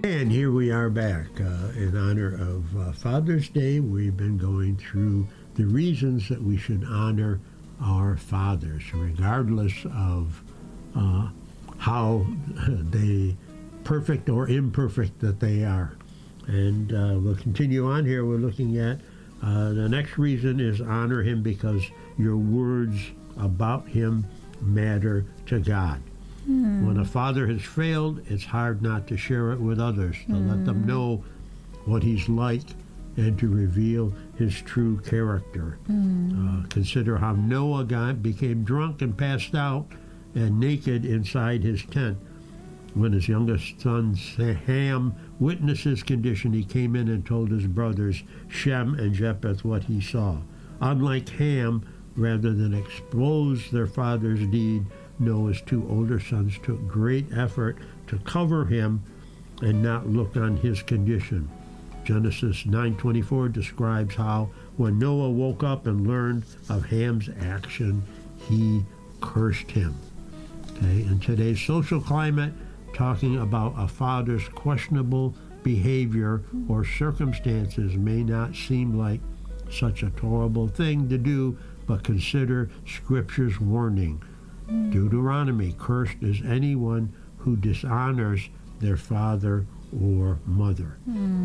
And here we are back in honor of Father's Day. We've been going through the reasons that we should honor our fathers, regardless of how they perfect or imperfect that they are. And we'll continue on here. We're looking at the next reason is honor him because your words about him matter to God. When a father has failed, it's hard not to share it with others, to let them know what he's like and to reveal his true character. Consider how Noah became drunk and passed out and naked inside his tent. When his youngest son Ham witnessed his condition, he came in and told his brothers Shem and Japheth what he saw. Unlike Ham, rather than expose their father's deed, Noah's two older sons took great effort to cover him and not look on his condition. Genesis 9:24 describes how when Noah woke up and learned of Ham's action, he cursed him. Okay, in today's social climate, talking about a father's questionable behavior or circumstances may not seem like such a horrible thing to do, but consider Scripture's warning. Deuteronomy, cursed is anyone who dishonors their father or mother.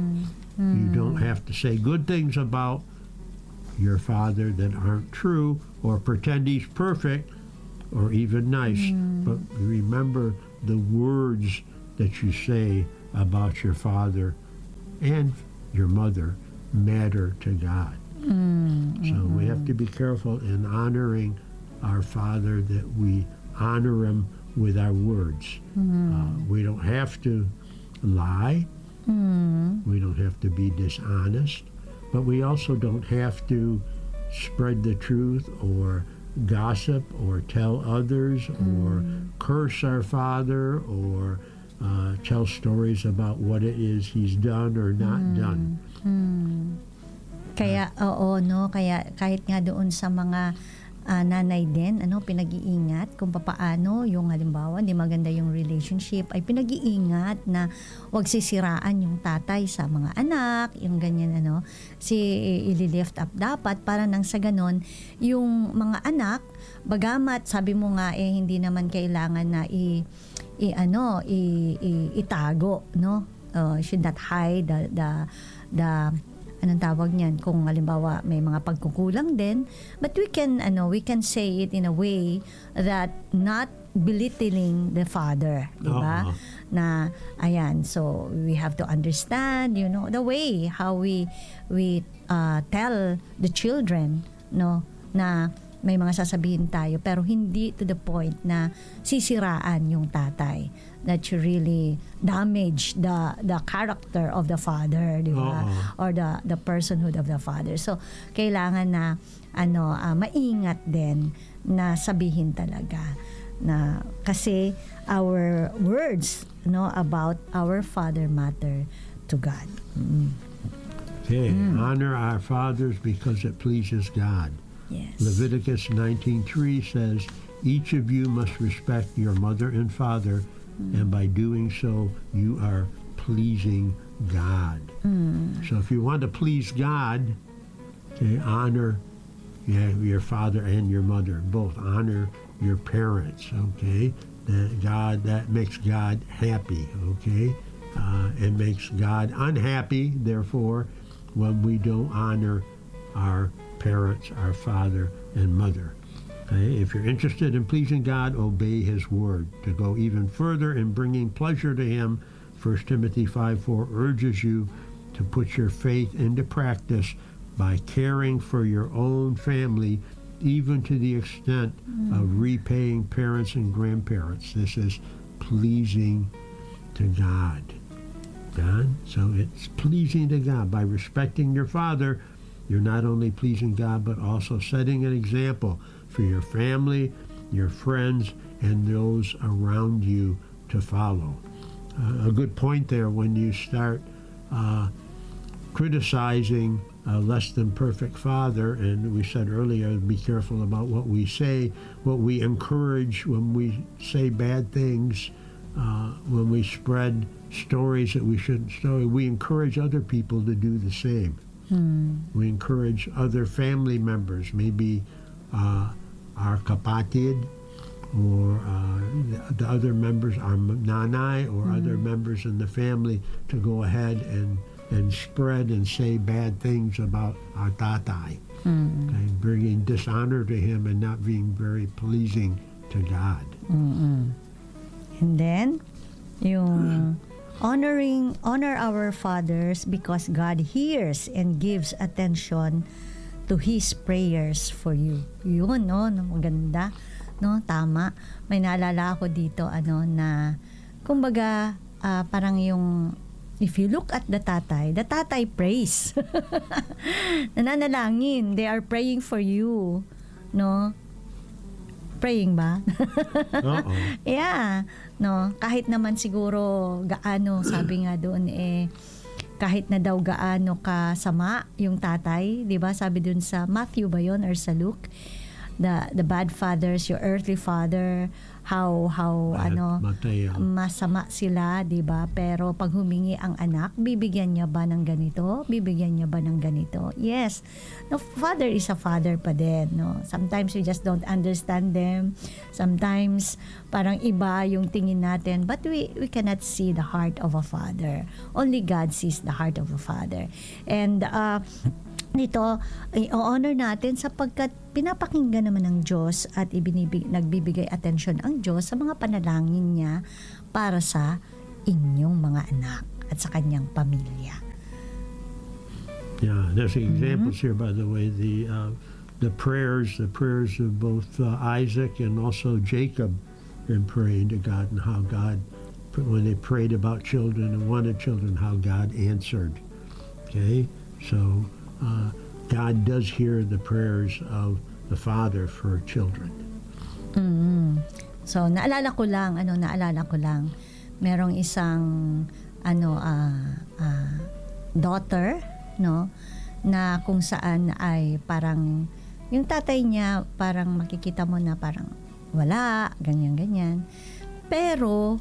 You don't have to say good things about your father that aren't true or pretend he's perfect or even nice, but remember the words that you say about your father and your mother matter to God. So we have to be careful in honoring our father, that we honor him with our words. We don't have to lie. We don't have to be dishonest, but we also don't have to spread the truth or gossip or tell others or curse our father or tell stories about what it is he's done or not done. Kaya oo no, kaya kahit nga doon sa mga nanay din, pinag-iingat kung papaano yung halimbawa hindi maganda yung relationship, ay pinag-iingat na wag sisiraan yung tatay sa mga anak, yung ganyan kasi i-lift up dapat para nang sa ganon yung mga anak, bagamat sabi mo nga hindi naman kailangan na itago, no? Should not hide the anong tawag niyan, kung halimbawa may mga pagkukulang din, but we can say it in a way that not belittling the father, di ba? Na ayan, so we have to understand the way how we tell the children, no, na may mga sasabihin tayo pero hindi to the point na sisiraan yung tatay, that you really damage the character of the father, di ba? Or the personhood of the father. So kailangan na maingat din na sabihin talaga na kasi our words about our father matter to God. Okay, honor our fathers because it pleases God. Yes. Leviticus 19:3 says, each of you must respect your mother and father, and by doing so, you are pleasing God. So if you want to please God, honor your father and your mother. Both honor your parents, okay? That makes God happy, okay? It makes God unhappy, therefore, when we don't honor our parents, our father and mother. Okay? If you're interested in pleasing God, obey his word. To go even further in bringing pleasure to him, 1 Timothy 5:4 urges you to put your faith into practice by caring for your own family, even to the extent of repaying parents and grandparents. This is pleasing to God. So it's pleasing to God. By respecting your father, you're not only pleasing God, but also setting an example for your family, your friends, and those around you to follow. A good point there when you start criticizing a less than perfect father, and we said earlier, be careful about what we say, what we encourage when we say bad things when we spread stories that we shouldn't story, we encourage other people to do the same. We encourage other family members, maybe our kapatid, or the other members, our nanay, or other members in the family, to go ahead and spread and say bad things about our tatay, okay, bringing dishonor to him and not being very pleasing to God. And then, yung honor our fathers because God hears and gives attention to His prayers for you. Yun, no? Maganda. No? Tama. May naalala ako dito, na, kumbaga, parang yung, if you look at the tatay prays. Nananalangin. They are praying for you. No? Praying ba? Oo. Yeah. No, kahit naman siguro gaano, sabi nga doon kahit na daw gaano kasama yung tatay, 'di ba? Sabi doon sa Matthew ba 'yon or sa Luke, the bad fathers, your earthly father, how Mateo. masama sila, 'di ba? Pero pag humingi ang anak, bibigyan niya ba ng ganito? Bibigyan niya ba ng ganito? Yes. No, father is a father pa din, no. Sometimes we just don't understand them. Sometimes parang iba yung tingin natin, but we cannot see the heart of a father. Only God sees the heart of a father. And dito, i-honor natin sapagkat pinapakinggan naman ng Diyos at nagbibigay atensyon ang Diyos sa mga panalangin niya para sa inyong mga anak at sa kanyang pamilya. Yeah, there's examples here, by the way, the prayers of both Isaac and also Jacob in praying to God, and how God, when they prayed about children and wanted children, how God answered. Okay, so God does hear the prayers of the Father for children. So naalala ko lang, merong isang daughter, no, na kung saan ay parang yung tatay niya parang makikita mo na parang wala, ganyan. Pero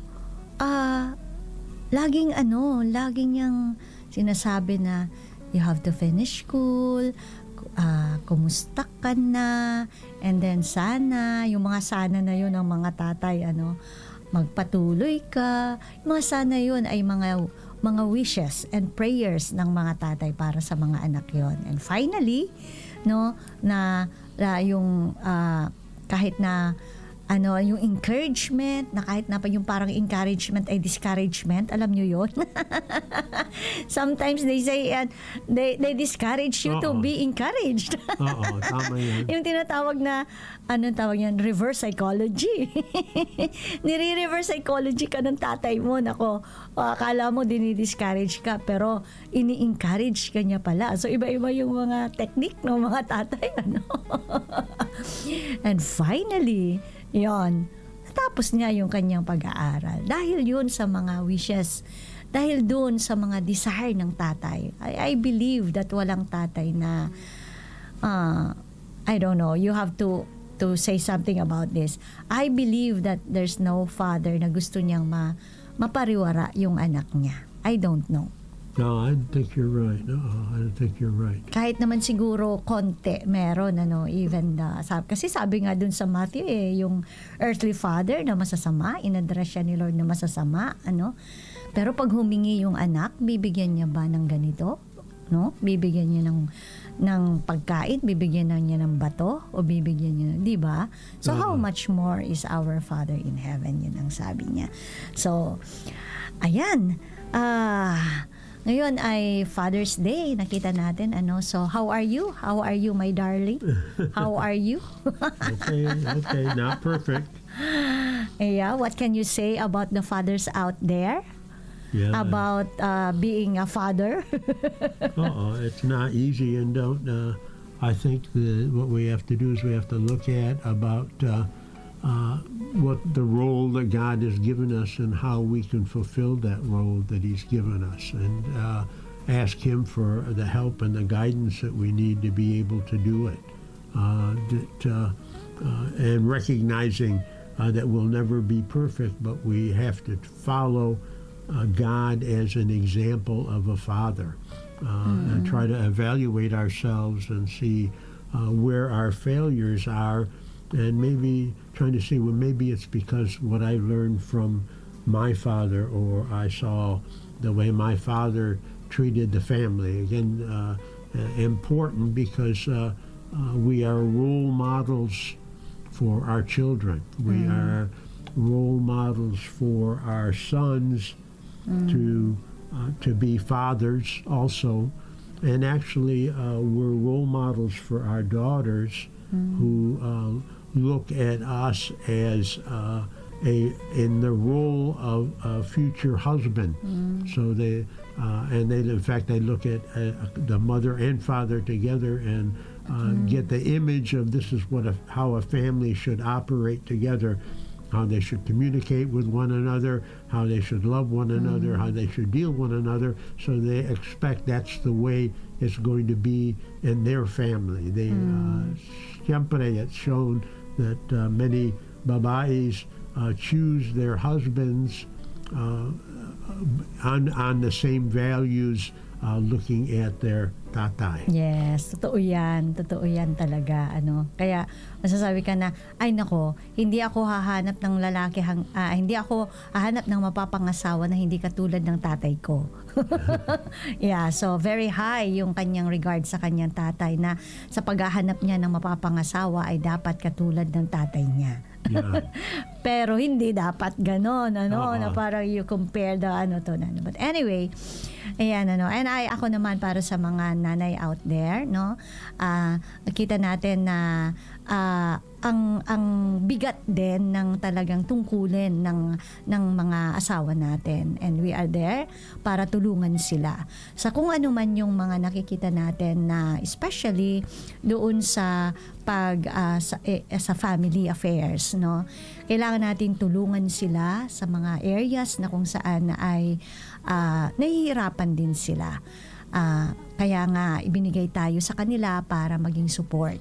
laging niyang sinasabi na you have to finish school, kumusta ka na, and then sana, yung mga sana na yun ng mga tatay, magpatuloy ka. Yung mga sana yun ay mga wishes and prayers ng mga tatay para sa mga anak yon. And finally, no, na yung kahit na yung encouragement, na kahit na pa yung parang encouragement ay discouragement, alam nyo yun? Sometimes they say, they discourage you to be encouraged. Oo, tama yan. Yung tinatawag na, tawag yan? Reverse psychology. Nire-reverse psychology ka ng tatay mo. Nako, akala mo dinidiscourage ka, pero ini-encourage ka niya pala. So, iba-iba yung mga technique ng mga tatay. And finally, yon, natapos niya yung kanyang pag-aaral. Dahil yun sa mga wishes, dahil dun sa mga desire ng tatay. I believe that walang tatay na, I don't know, you have to say something about this. I believe that there's no father na gusto niyang mapariwara yung anak niya. I don't know. No, I think you're right. No, I think you're right. Kahit naman siguro konti meron, even kasi sabi nga dun sa Matthew, yung earthly father na masasama, inaddress siya ni Lord na masasama, Pero pag humingi yung anak, bibigyan niya ba ng ganito? No? Bibigyan niya ng pagkain, bibigyan niya ng bato, o bibigyan niya, di ba? So how much more is our Father in heaven? Yun ang sabi niya. So, ayan. Ngayon ay Father's Day, nakita natin, so how are you? How are you, my darling? How are you? Okay, not perfect. Yeah, what can you say about the fathers out there? Yeah. About being a father? It's not easy, and I think what we have to do is we have to look at about what the role that God has given us and how we can fulfill that role that He's given us, and ask Him for the help and the guidance that we need to be able to do it. And recognizing that we'll never be perfect, but we have to follow God as an example of a father, and try to evaluate ourselves and see where our failures are, and maybe trying to see, well, maybe it's because what I learned from my father, or I saw the way my father treated the family. Again, important because we are role models for our children. We are role models for our sons to be fathers also, and actually we're role models for our daughters who look at us as in the role of a future husband. So they in fact they look at the mother and father together and get the image of this is how a family should operate together, how they should communicate with one another, how they should love one another, how they should deal with one another. So they expect that's the way it's going to be in their family. They siempre it's shown that many babais choose their husbands on the same values, looking at their tatay. Yes, totoo yan. Totoo yan talaga. Kaya masasabi ka na, ay nako, hindi ako hahanap ng lalaki, hindi ako hahanap ng mapapangasawa na hindi katulad ng tatay ko. Yeah, so very high yung kanyang regard sa kanyang tatay, na sa paghahanap niya ng mapapangasawa ay dapat katulad ng tatay niya. Yeah. Pero hindi dapat ganon, na parang you compare the But anyway, ayan, and ako naman, para sa mga nanay out there, nakita natin na ang bigat din ng talagang tungkulin ng mga asawa natin, and we are there para tulungan sila sa kung ano man yung mga nakikita natin, na especially doon sa sa family affairs, kailangan natin tulungan sila sa mga areas na kung saan ay nahihirapan din sila, kaya nga ibinigay tayo sa kanila para maging support.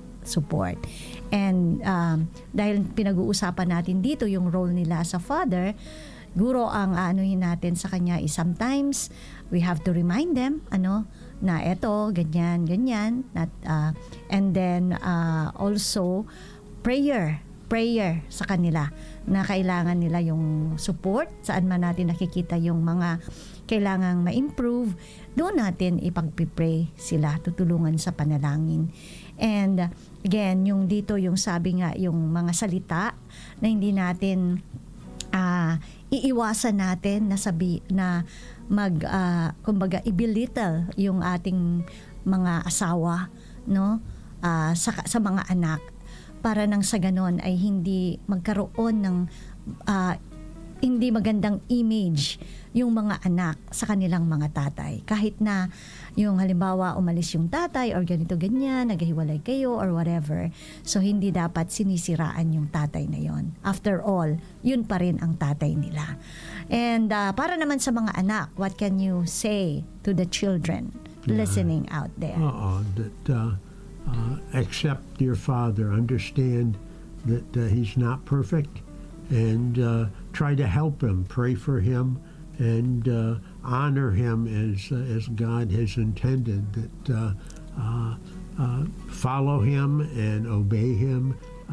And dahil pinag-uusapan natin dito yung role nila sa father, guro ang anuhin natin sa kanya is sometimes we have to remind them na eto ganyan and then also prayer sa kanila, na kailangan nila yung support saan man natin nakikita yung mga kailangang ma-improve, doon natin ipagpipray sila, tutulungan sa panalangin. And again, yung dito, yung sabi nga, yung mga salita na hindi natin iiwasan natin na kumbaga i-belittle yung ating mga asawa, sa mga anak, para nang sa ganon ay hindi magkaroon ng hindi magandang image yung mga anak sa kanilang mga tatay. Kahit na yung halimbawa umalis yung tatay or ganito ganyan, naghiwalay kayo or whatever. So hindi dapat sinisiraan yung tatay na yon. After all, yun pa rin ang tatay nila. And para naman sa mga anak, what can you say to the children listening out there? That accept your father, understand that he's not perfect, and try to help him, pray for him, and honor him as God has intended. That follow him and obey him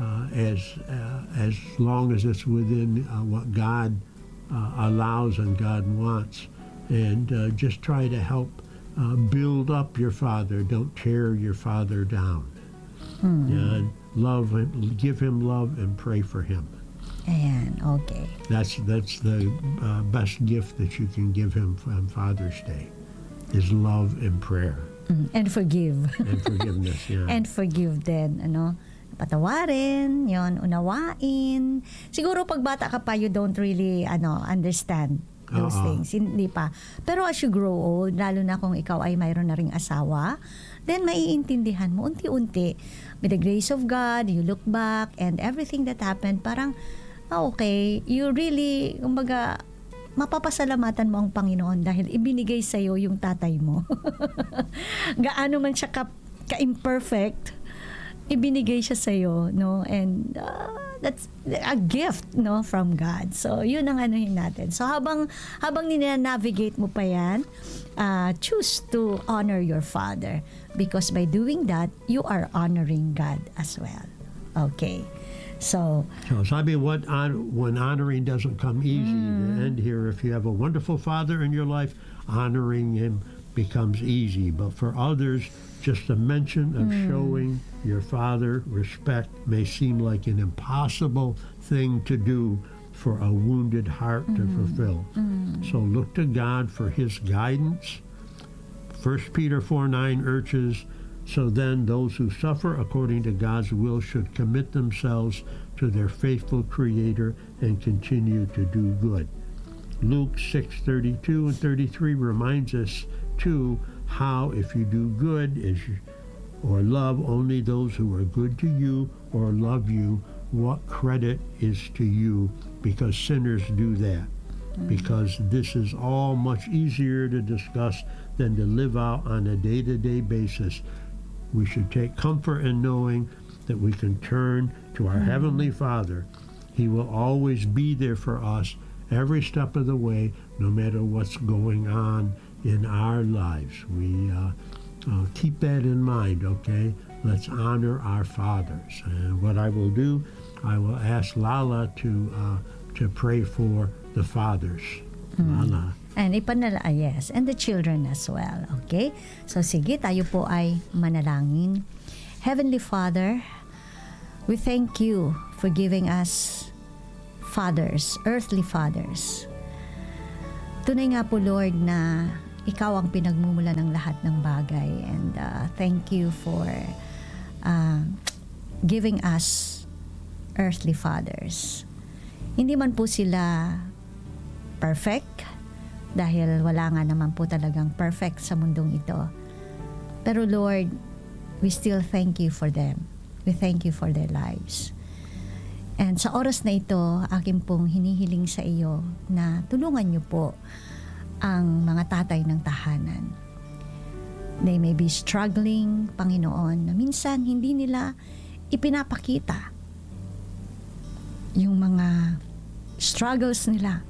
as long as it's within what God allows and God wants, and just try to help build up your father. Don't tear your father down. And love him, give him love, and pray for him. Ayan, okay. That's the best gift that you can give him on Father's Day, is love and prayer. And forgive. And forgiveness, yeah. And forgive din, patawarin, unawain. Siguro pag bata ka pa, you don't really understand those things. Hindi pa. Pero as you grow old, lalo na kung ikaw ay mayroon na ring asawa, then maiintindihan mo unti-unti. With the grace of God, you look back and everything that happened, parang okay, you really, kumbaga, mapapasalamatan mo ang Panginoon dahil ibinigay sa'yo yung tatay mo. Gaano man siya ka-imperfect, ibinigay siya sa'yo, no? And That's a gift, no, from God. So, yun ang anuhin natin. So, habang nina-navigate mo pa yan, choose to honor your father. Because by doing that, you are honoring God as well. Okay. So sabi, when honoring doesn't come easy, the end here, if you have a wonderful father in your life, honoring him becomes easy. But for others, just the mention of showing your father respect may seem like an impossible thing to do for a wounded heart to fulfill. So look to God for his guidance. 1 Peter 4:9 urges, so then those who suffer according to God's will should commit themselves to their faithful Creator and continue to do good. Luke 6:32 and 33 reminds us too how if you do good or love only those who are good to you or love you, what credit is to you, because sinners do that. Because this is all much easier to discuss than to live out on a day-to-day basis. We should take comfort in knowing that we can turn to our Heavenly Father. He will always be there for us every step of the way, no matter what's going on in our lives. We keep that in mind, okay? Let's honor our fathers. And what I will do, I will ask Lala to pray for the fathers. Lala. And yes, and the children as well. Okay? So sige, tayo po ay manalangin. Heavenly Father, we thank you for giving us fathers, earthly fathers. Tunay nga po, Lord, na ikaw ang pinagmumula ng lahat ng bagay. And thank you for giving us earthly fathers. Hindi man po sila perfect, dahil wala nga naman po talagang perfect sa mundong ito. Pero Lord, we still thank you for them. We thank you for their lives. And sa oras na ito, akin pong hinihiling sa iyo na tulungan niyo po ang mga tatay ng tahanan. They may be struggling, Panginoon, na minsan hindi nila ipinapakita yung mga struggles nila.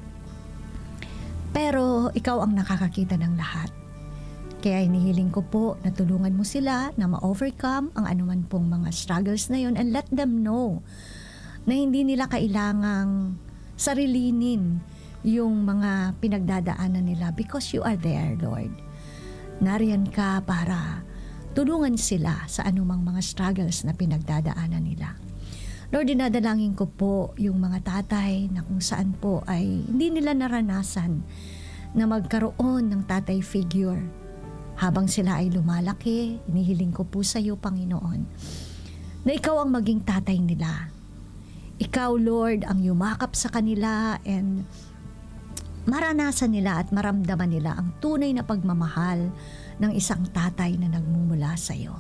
Pero ikaw ang nakakakita ng lahat. Kaya hinihiling ko po na tulungan mo sila na ma-overcome ang anuman pong mga struggles na yun, and let them know na hindi nila kailangang sarilinin yung mga pinagdadaanan nila, because you are there, Lord. Nariyan ka para tulungan sila sa anumang mga struggles na pinagdadaanan nila. Lord, dinadalangin ko po yung mga tatay na kung saan po ay hindi nila naranasan na magkaroon ng tatay figure. Habang sila ay lumalaki, inihiling ko po sa iyo, Panginoon, na ikaw ang maging tatay nila. Ikaw, Lord, ang yumakap sa kanila and maranasan nila at maramdaman nila ang tunay na pagmamahal ng isang tatay na nagmumula sa iyo.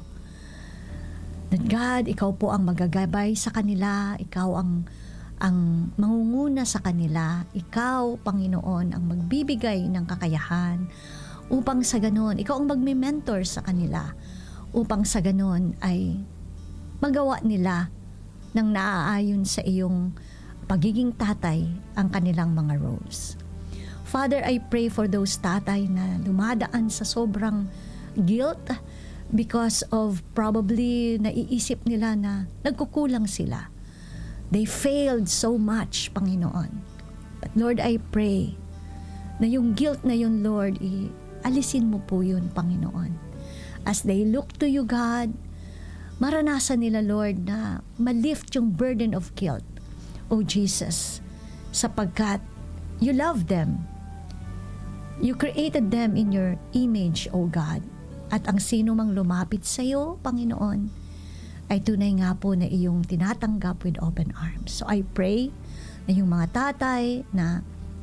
That God, ikaw po ang magagabay sa kanila, ikaw ang mangunguna sa kanila, ikaw, Panginoon, ang magbibigay ng kakayahan upang sa ganon, ikaw ang magme-mentor sa kanila upang sa ganon ay magawa nila ng naaayon sa iyong pagiging tatay ang kanilang mga roles. Father, I pray for those tatay na dumadaan sa sobrang guilt because of probably naiisip nila na nagkukulang sila. They failed so much, Panginoon. But Lord, I pray na yung guilt na yun, Lord, alisin mo po yun, Panginoon. As they look to you, God, maranasan nila, Lord, na malift yung burden of guilt, O Jesus, sapagkat you love them. You created them in your image, O God. At ang sino mang lumapit sa iyo, Panginoon, ay tunay nga po na iyong tinatanggap with open arms. So I pray na yung mga tatay na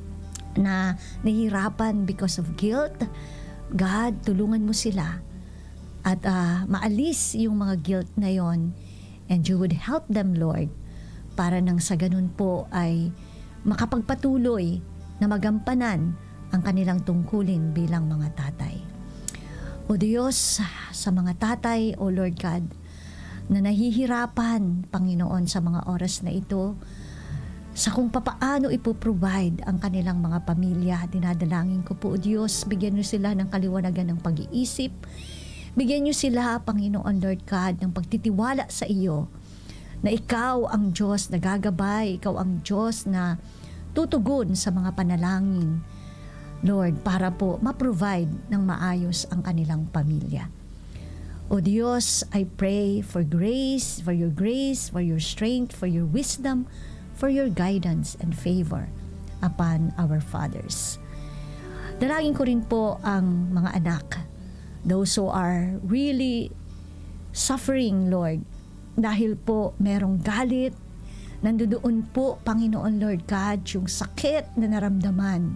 nahihirapan because of guilt, God, tulungan mo sila at maalis yung mga guilt na yon, and you would help them, Lord, para nang sa ganun po ay makapagpatuloy na magampanan ang kanilang tungkulin bilang mga tatay. O Diyos, sa mga tatay, O Lord God, na nahihirapan, Panginoon, sa mga oras na ito, sa kung papaano ipoprovide ang kanilang mga pamilya. Dinadalangin ko po, O Diyos, bigyan niyo sila ng kaliwanagan ng pag-iisip. Bigyan niyo sila, Panginoon Lord God, ng pagtitiwala sa iyo, na ikaw ang Diyos na gagabay, ikaw ang Diyos na tutugon sa mga panalangin, Lord, para po ma-provide ng maayos ang kanilang pamilya. O Diyos, I pray for grace, for your strength, for your wisdom, for your guidance and favor upon our fathers. Dalangin ko rin po ang mga anak, those who are really suffering, Lord, dahil po merong galit, nandoon po, Panginoon Lord God, yung sakit na naramdaman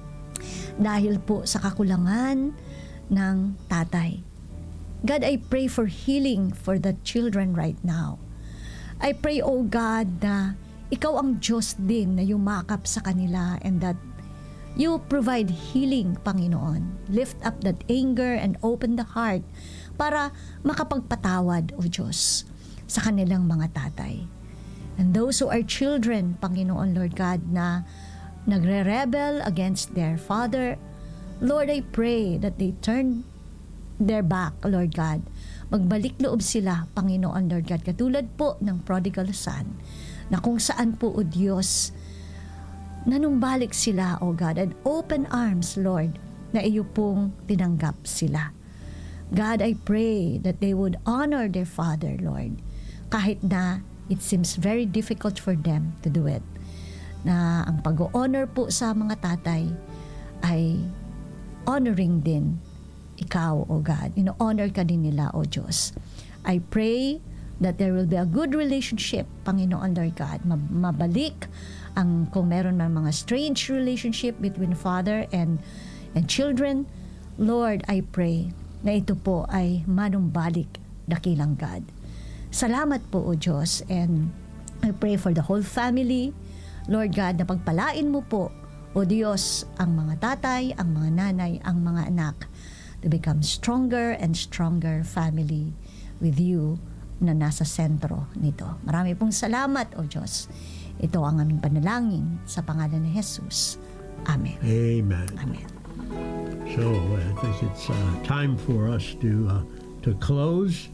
dahil po sa kakulangan ng tatay. God, I pray for healing for the children right now. I pray, oh God, na ikaw ang Diyos din na yumakap sa kanila and that you provide healing, Panginoon. Lift up that anger and open the heart para makapagpatawad, O Diyos, sa kanilang mga tatay. And those who are children, Panginoon Lord God, na nagre-rebel against their father, Lord, I pray that they turn their back, Lord God. Magbalik loob sila, Panginoon Lord God, katulad po ng prodigal son, na kung saan po, O Diyos, nanumbalik sila, O God, and open arms, Lord, na iyo pong tinanggap sila. God, I pray that they would honor their father, Lord, kahit na it seems very difficult for them to do it. Na ang pag-honor po sa mga tatay ay honoring din ikaw, O God. Ino-honor ka din nila, O Diyos. I pray that there will be a good relationship, Panginoon Lord God. Mabalik ang kung meron man mga strange relationship between father and children. Lord, I pray na ito po ay manumbalik, dakilang God. Salamat po, O Diyos, and I pray for the whole family. Lord God, na pagpalain mo po, O Diyos, ang mga tatay, ang mga nanay, ang mga anak, to become stronger and stronger family with you na nasa sentro nito. Marami pong salamat, O Diyos. Ito ang aming panalangin sa pangalan ni Jesus. Amen. Amen. Amen. So I think it's time for us to close.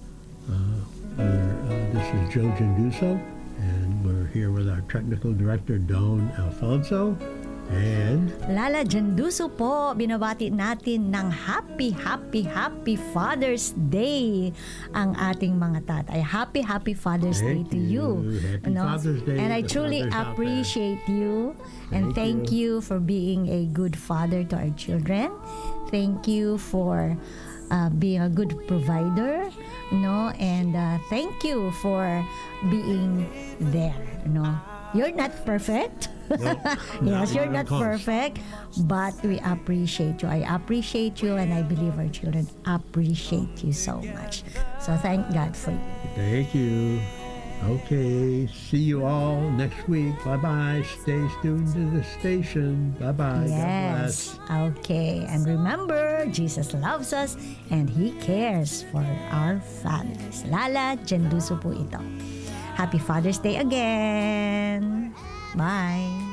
This is Joe Genduso, and we're here with our technical director, Don Alfonso. And Lala Genduso po, binabati natin ng happy Father's Day ang ating mga tatay. Happy Father's Day Thank to you. you. Happy Father's Day And I to truly fathers out there. appreciate you. And thank you for being a good father to our children. Thank you for being a good provider, and thank you for being there, You're not perfect. No, Yes, you're not even close. perfect, but we appreciate you. I appreciate you, and I believe our children appreciate you so much. So thank God for you. Thank you. Okay, see you all next week. Bye-bye. Stay tuned to the station. Bye-bye. God bless. Yes. Okay. And remember, Jesus loves us and He cares for our families. Lala Genduso po ito. Happy Father's Day again. Bye.